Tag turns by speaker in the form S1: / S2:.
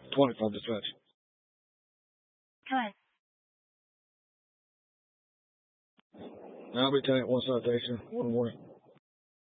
S1: 25 dispatch.
S2: Come on.
S1: Now Lieutenant 1 citation. 1 morning.